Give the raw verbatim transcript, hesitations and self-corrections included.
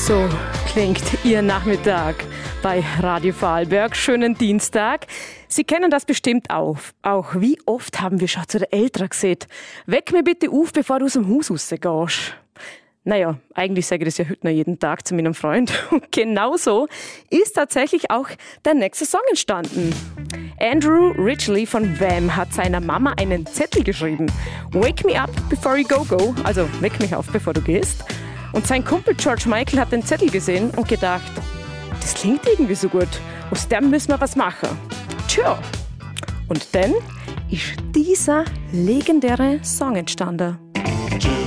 So klingt Ihr Nachmittag bei Radio Vorarlberg. Schönen Dienstag. Sie kennen das bestimmt auch. Auch wie oft haben wir schon zu den Eltern gesagt, weck mir bitte auf, bevor du aus dem Haus rausgehst. Naja, eigentlich sage ich das ja heute noch jeden Tag zu meinem Freund. Und genauso ist tatsächlich auch der nächste Song entstanden. Andrew Ridgeley von Wham hat seiner Mama einen Zettel geschrieben. Wake me up before you go go. Also, weck mich auf, bevor du gehst. Und sein Kumpel George Michael hat den Zettel gesehen und gedacht, das klingt irgendwie so gut. Aus dem müssen wir was machen. Tja. Und dann ist dieser legendäre Song entstanden.